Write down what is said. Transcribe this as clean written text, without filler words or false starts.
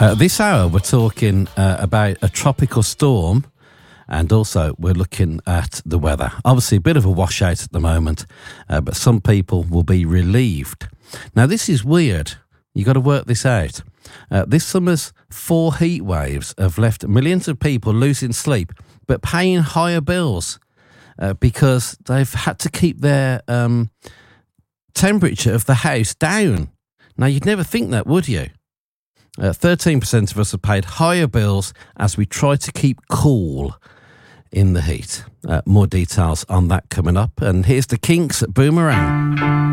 This hour, we're talking about a tropical storm, and also we're looking at the weather. Obviously, a bit of a washout at the moment, but some people will be relieved. Now, this is weird. You've got to work this out. This summer's 4 heat waves have left millions of people losing sleep, but paying higher bills because they've had to keep their temperature of the house down. Now, you'd never think that, would you? 13% of us have paid higher bills as we try to keep cool in the heat. More details on that coming up. And here's the Kinks at Boomerang.